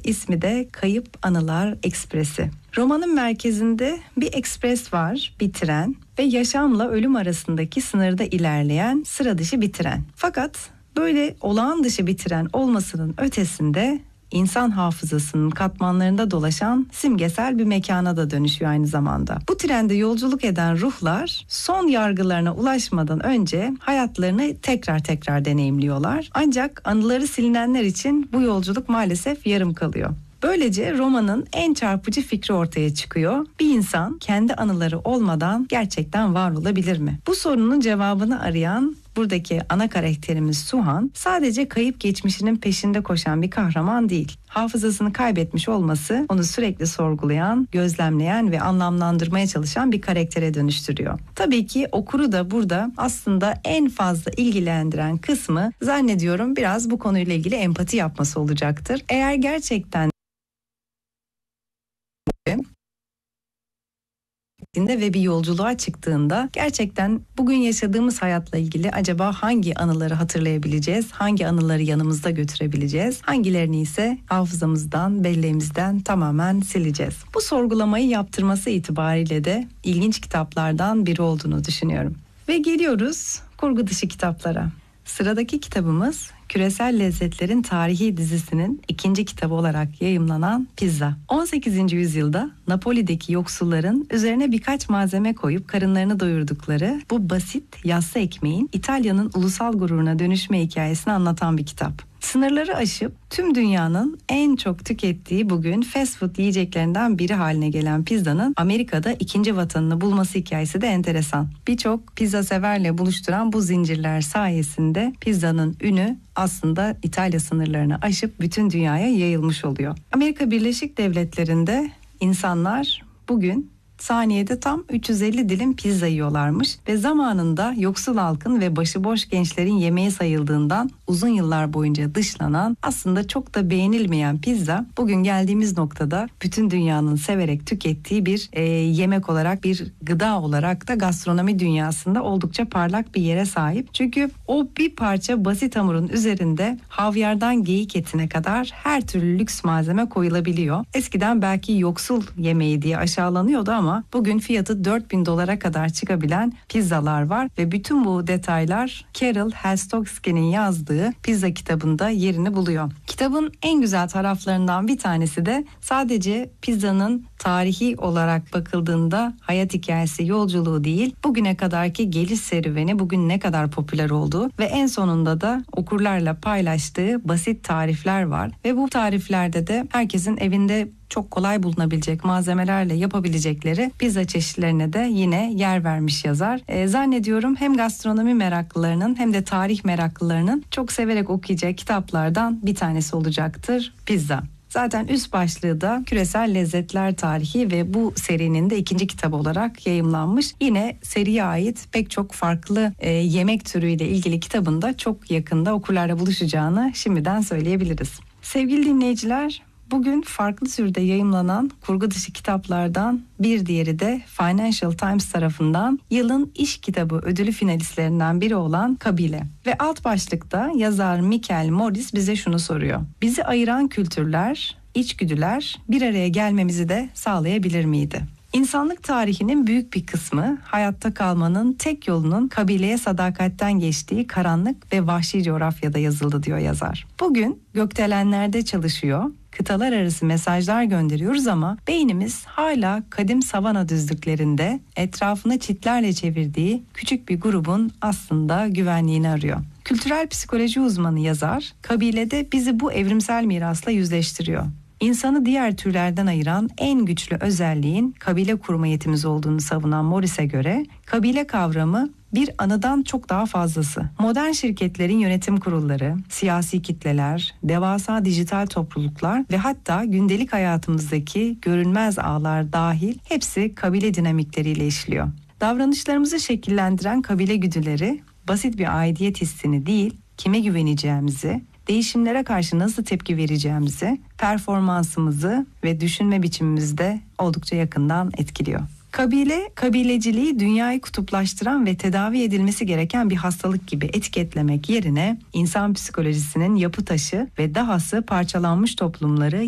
İsmi de Kayıp Anılar Ekspresi. Romanın merkezinde bir ekspres var, bir tren ve yaşamla ölüm arasındaki sınırda ilerleyen sıra dışı bir tren. Fakat böyle olağan dışı bir tren olmasının ötesinde İnsan hafızasının katmanlarında dolaşan simgesel bir mekana da dönüşüyor aynı zamanda. Bu trende yolculuk eden ruhlar son yargılarına ulaşmadan önce hayatlarını tekrar deneyimliyorlar. Ancak anıları silinenler için bu yolculuk maalesef yarım kalıyor. Böylece romanın en çarpıcı fikri ortaya çıkıyor. Bir insan kendi anıları olmadan gerçekten var olabilir mi? Bu sorunun cevabını arayan buradaki ana karakterimiz Suhan sadece kayıp geçmişinin peşinde koşan bir kahraman değil. Hafızasını kaybetmiş olması onu sürekli sorgulayan, gözlemleyen ve anlamlandırmaya çalışan bir karaktere dönüştürüyor. Tabii ki okuru da burada aslında en fazla ilgilendiren kısmı zannediyorum biraz bu konuyla ilgili empati yapması olacaktır. Eğer gerçekten ve bir yolculuğa çıktığında gerçekten bugün yaşadığımız hayatla ilgili acaba hangi anıları hatırlayabileceğiz, hangi anıları yanımızda götürebileceğiz, hangilerini ise hafızamızdan, belleğimizden tamamen sileceğiz. Bu sorgulamayı yaptırması itibariyle de ilginç kitaplardan biri olduğunu düşünüyorum. Ve geliyoruz kurgu dışı kitaplara. Sıradaki kitabımız Küresel Lezzetlerin Tarihi dizisinin 2. kitabı olarak yayımlanan Pizza. 18. yüzyılda Napoli'deki yoksulların üzerine birkaç malzeme koyup karınlarını doyurdukları bu basit yassı ekmeğin İtalya'nın ulusal gururuna dönüşme hikayesini anlatan bir kitap. Sınırları aşıp tüm dünyanın en çok tükettiği bugün fast food yiyeceklerinden biri haline gelen pizzanın Amerika'da ikinci vatanını bulması hikayesi de enteresan. Birçok pizza severle buluşturan bu zincirler sayesinde pizzanın ünü aslında İtalya sınırlarını aşıp bütün dünyaya yayılmış oluyor. Amerika Birleşik Devletleri'nde insanlar bugün saniyede tam 350 dilim pizza yiyorlarmış ve zamanında yoksul halkın ve başıboş gençlerin yemeği sayıldığından uzun yıllar boyunca dışlanan, aslında çok da beğenilmeyen pizza bugün geldiğimiz noktada bütün dünyanın severek tükettiği bir yemek olarak, bir gıda olarak da gastronomi dünyasında oldukça parlak bir yere sahip. Çünkü o bir parça basit hamurun üzerinde havyardan geyik etine kadar her türlü lüks malzeme koyulabiliyor. Eskiden belki yoksul yemeği diye aşağılanıyordu ama bugün fiyatı $4.000 kadar çıkabilen pizzalar var ve bütün bu detaylar Carol Helstowski'nin yazdığı Pizza kitabında yerini buluyor. Kitabın en güzel taraflarından bir tanesi de sadece pizzanın tarihi olarak bakıldığında hayat hikayesi, yolculuğu değil, bugüne kadarki geliş serüveni, bugün ne kadar popüler olduğu ve en sonunda da okurlarla paylaştığı basit tarifler var ve bu tariflerde de herkesin evinde çok kolay bulunabilecek malzemelerle yapabilecekleri pizza çeşitlerine de yine yer vermiş yazar. Zannediyorum hem gastronomi meraklılarının hem de tarih meraklılarının çok severek okuyacağı kitaplardan bir tanesi olacaktır Pizza. Zaten üst başlığı da Küresel Lezzetler Tarihi ve bu serinin de 2. kitabı olarak yayımlanmış. Yine seriye ait pek çok farklı yemek türüyle ilgili kitabında çok yakında okurlarla buluşacağını şimdiden söyleyebiliriz. Sevgili dinleyiciler, bugün farklı türde yayımlanan kurgu dışı kitaplardan bir diğeri de Financial Times tarafından yılın iş kitabı ödülü finalistlerinden biri olan Kabile. Ve alt başlıkta yazar Michael Morris bize şunu soruyor: bizi ayıran kültürler, içgüdüler bir araya gelmemizi de sağlayabilir miydi? İnsanlık tarihinin büyük bir kısmı hayatta kalmanın tek yolunun kabileye sadakatten geçtiği karanlık ve vahşi coğrafyada yazıldı diyor yazar. Bugün gökdelenlerde çalışıyor, kıtalar arası mesajlar gönderiyoruz ama beynimiz hala kadim savana düzlüklerinde etrafını çitlerle çevirdiği küçük bir grubun aslında güvenliğini arıyor. Kültürel psikoloji uzmanı yazar, kabilede bizi bu evrimsel mirasla yüzleştiriyor. İnsanı diğer türlerden ayıran en güçlü özelliğin kabile kurma yetimiz olduğunu savunan Morris'e göre kabile kavramı bir anıdan çok daha fazlası. Modern şirketlerin yönetim kurulları, siyasi kitleler, devasa dijital topluluklar ve hatta gündelik hayatımızdaki görünmez ağlar dahil hepsi kabile dinamikleriyle işliyor. Davranışlarımızı şekillendiren kabile güdüleri basit bir aidiyet hissini değil, kime güveneceğimizi, değişimlere karşı nasıl tepki vereceğimizi, performansımızı ve düşünme biçimimizde oldukça yakından etkiliyor. Kabileciliği dünyayı kutuplaştıran ve tedavi edilmesi gereken bir hastalık gibi etiketlemek yerine insan psikolojisinin yapı taşı ve dahası parçalanmış toplumları